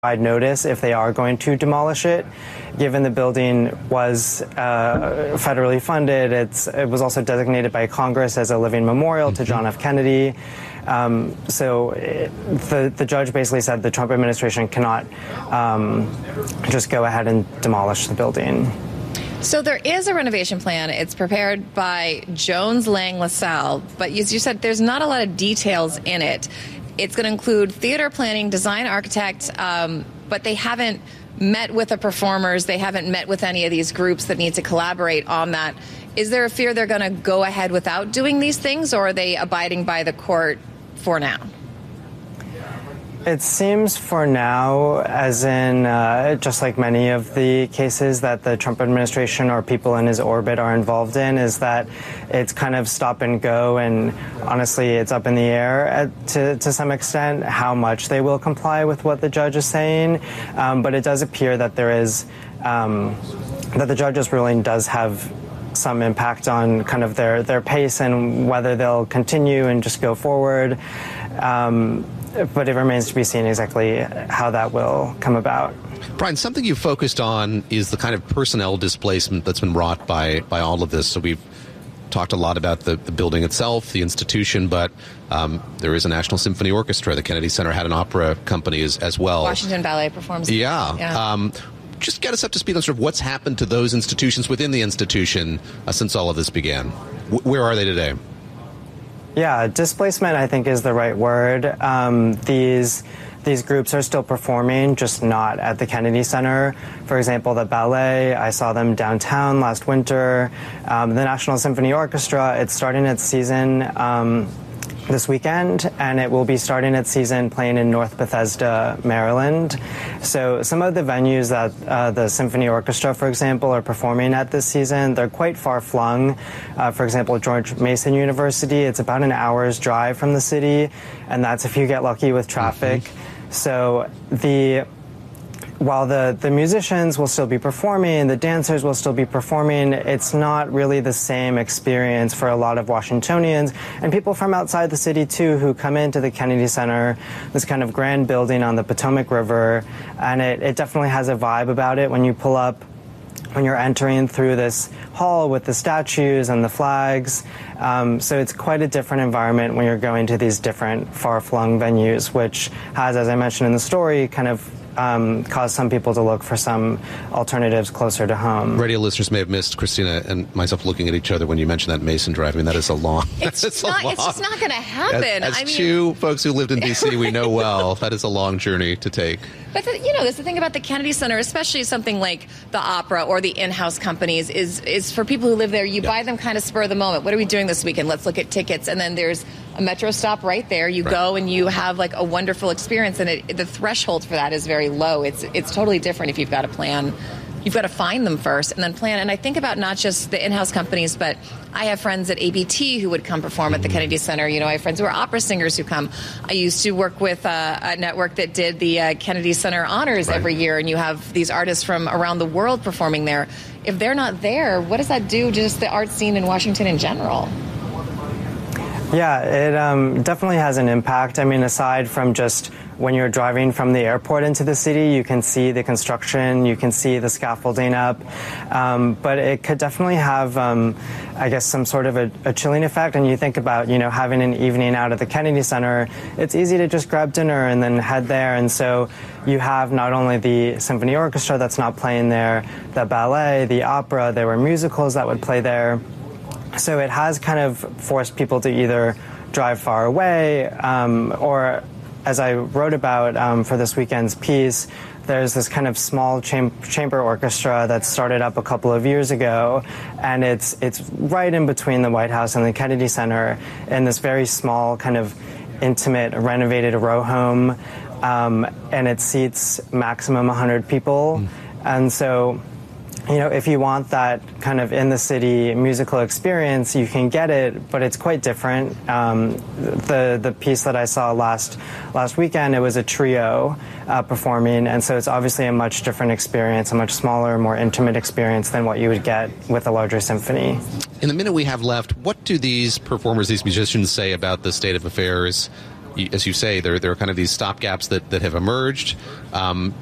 notice if they are going to demolish it. Given the building was federally funded, it was also designated by Congress as a living memorial to John F. Kennedy. So the judge basically said the Trump administration cannot just go ahead and demolish the building. So there is a renovation plan. It's prepared by Jones Lang LaSalle, but as you said, there's not a lot of details in it. It's going to include theater planning, design architect, but they haven't met with the performers. They haven't met with any of these groups that need to collaborate on that. Is there a fear they're going to go ahead without doing these things, or are they abiding by the court for now? It seems for now, as in just like many of the cases that the Trump administration or people in his orbit are involved in, is that it's kind of stop and go, and honestly it's up in the air to some extent how much they will comply with what the judge is saying. But it does appear that there is that the judge's ruling does have some impact on kind of their pace and whether they'll continue and just go forward. But it remains to be seen exactly how that will come about. Brian, something you focused on is the kind of personnel displacement that's been wrought by all of this. So we've talked a lot about the building itself, the institution, but there is a National Symphony Orchestra. The Kennedy Center had an opera company as well. Washington Ballet performs. Yeah. Just get us up to speed on sort of what's happened to those institutions within the institution since all of this began. Where are they today? Yeah, displacement, I think, is the right word. These groups are still performing, just not at the Kennedy Center. For example, the ballet, I saw them downtown last winter. The National Symphony Orchestra, it's starting its season this weekend, and it will be starting its season playing in North Bethesda, Maryland. So some of the venues that the Symphony Orchestra, for example, are performing at this season, they're quite far-flung. For example, George Mason University, it's about an hour's drive from the city, and that's if you get lucky with traffic. So while the musicians will still be performing, the dancers will still be performing, it's not really the same experience for a lot of Washingtonians and people from outside the city, too, who come into the Kennedy Center, this kind of grand building on the Potomac River, and it definitely has a vibe about it when you pull up, when you're entering through this hall with the statues and the flags. So it's quite a different environment when you're going to these different far-flung venues, which has, as I mentioned in the story, kind of caused some people to look for some alternatives closer to home. Radio listeners may have missed Christina and myself looking at each other when you mentioned that Mason Drive. I mean, that is a long... It's just not going to happen. As two folks who lived in D.C., we know well, that is a long journey to take. But, that's the thing about the Kennedy Center, especially something like the opera or the in-house companies, is for people who live there, you buy them kind of spur of the moment. What are we doing this weekend? Let's look at tickets. And then there's a metro stop right there. You go and you have like a wonderful experience, and the threshold for that is very low. It's totally different if you've got a plan. You've got to find them first and then plan. And I think about not just the in-house companies, but I have friends at ABT who would come perform at the Kennedy Center. I have friends who are opera singers who come. I used to work with a network that did the Kennedy Center Honors every year, and you have these artists from around the world performing there. If they're not there, what does that do to just the art scene in Washington in general? Yeah, it definitely has an impact. I mean, aside from just when you're driving from the airport into the city, you can see the construction, you can see the scaffolding up, but it could definitely have, I guess, some sort of a chilling effect. And you think about, having an evening out at the Kennedy Center, it's easy to just grab dinner and then head there. And so you have not only the symphony orchestra that's not playing there, the ballet, the opera, there were musicals that would play there. So it has kind of forced people to either drive far away or, as I wrote about for this weekend's piece, there's this kind of small chamber orchestra that started up a couple of years ago, and it's right in between the White House and the Kennedy Center in this very small kind of intimate renovated row home, and it seats maximum 100 people. And so if you want that kind of in the city musical experience, you can get it, but it's quite different. The piece that I saw last weekend, it was a trio performing, and so it's obviously a much different experience, a much smaller, more intimate experience than what you would get with a larger symphony. In the minute we have left, what do these performers, these musicians say about the state of affairs as you say, there are kind of these stopgaps that have emerged.